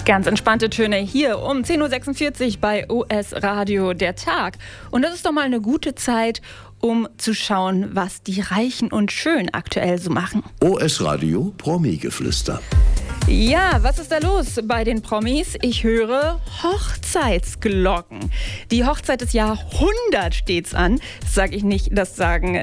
Ganz entspannte Töne hier um 10.46 Uhr bei US Radio der Tag. Und das ist doch mal eine gute Zeit, um zu schauen, was die Reichen und Schönen aktuell so machen. US Radio Promi-Geflüster. Ja, was ist da los bei den Promis? Ich höre Hochzeitsglocken. Die Hochzeit des Jahrhunderts steht's an. Das sage ich nicht, das sagen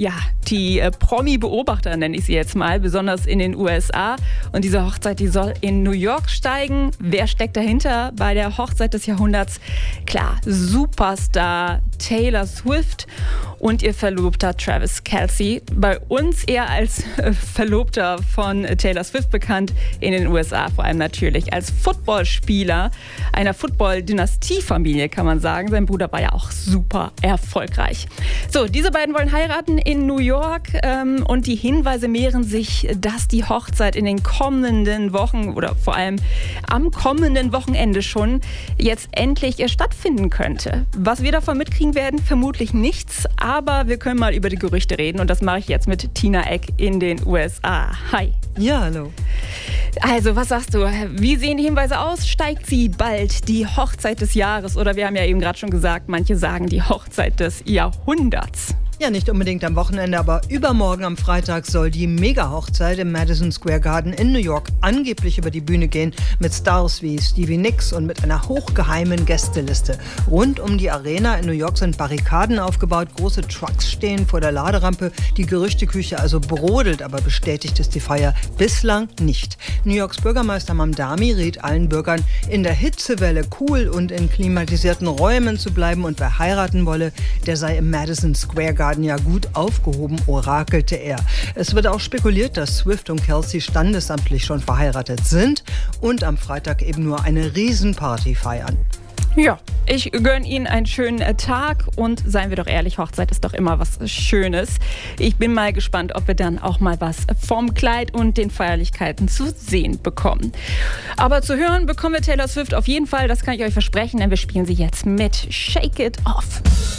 die Promi-Beobachter, nenne ich sie jetzt mal, besonders in den USA. Und diese Hochzeit, die soll in New York steigen. Wer steckt dahinter bei der Hochzeit des Jahrhunderts? Klar, Superstar Taylor Swift und ihr Verlobter Travis Kelce. Bei uns eher als Verlobter von Taylor Swift bekannt, in den USA vor allem natürlich als Footballspieler einer Football-Dynastiefamilie, kann man sagen. Sein Bruder war ja auch super erfolgreich. So, diese beiden wollen heiraten in New York und die Hinweise mehren sich, dass die Hochzeit in den kommenden Wochen oder vor allem am kommenden Wochenende schon jetzt endlich stattfinden könnte. Was wir davon mitkriegen werden, vermutlich nichts, aber wir können mal über die Gerüchte reden und das mache ich jetzt mit Tina Eck in den USA. Hi. Ja, hallo. Also, was sagst du? Wie sehen die Hinweise aus? Steigt sie bald, die Hochzeit des Jahres? Oder wir haben ja eben gerade schon gesagt, manche sagen die Hochzeit des Jahrhunderts. Ja, nicht unbedingt am Wochenende, aber übermorgen am Freitag soll die Mega-Hochzeit im Madison Square Garden in New York angeblich über die Bühne gehen mit Stars wie Stevie Nicks und mit einer hochgeheimen Gästeliste. Rund um die Arena in New York sind Barrikaden aufgebaut, große Trucks stehen vor der Laderampe. Die Gerüchteküche also brodelt, aber bestätigt ist die Feier bislang nicht. New Yorks Bürgermeister Mamdani rät allen Bürgern, in der Hitzewelle cool und in klimatisierten Räumen zu bleiben und wer heiraten wolle, der sei im Madison Square Garden ja gut aufgehoben, orakelte er. Es wird auch spekuliert, dass Swift und Kelce standesamtlich schon verheiratet sind und am Freitag eben nur eine Riesenparty feiern. Ja, ich gönne Ihnen einen schönen Tag und seien wir doch ehrlich, Hochzeit ist doch immer was Schönes. Ich bin mal gespannt, ob wir dann auch mal was vom Kleid und den Feierlichkeiten zu sehen bekommen. Aber zu hören bekommen wir Taylor Swift auf jeden Fall, das kann ich euch versprechen, denn wir spielen sie jetzt mit Shake It Off.